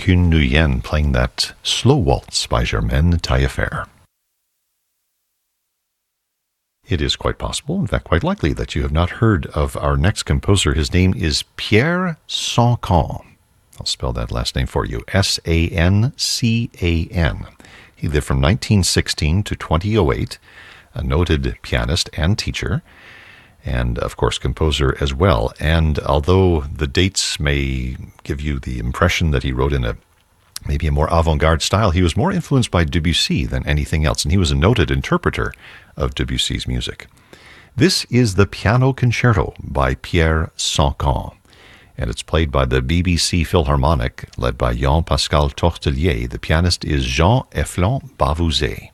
Kuhn Nguyen playing that Slow Waltz by Germaine Taillefer. It is quite possible, in fact quite likely, that you have not heard of our next composer. His name is Pierre Sancan. I'll spell that last name for you, Sancan. He lived from 1916 to 2008, a noted pianist and teacher, and of course composer as well. And although the dates may give you the impression that he wrote in maybe a more avant-garde style, he was more influenced by Debussy than anything else, and he was a noted interpreter of Debussy's music. This is the Piano Concerto by Pierre Sancan, and it's played by the BBC Philharmonic, led by Jean-Pascal Tortelier. The pianist is Jean Eflon Bavouzet.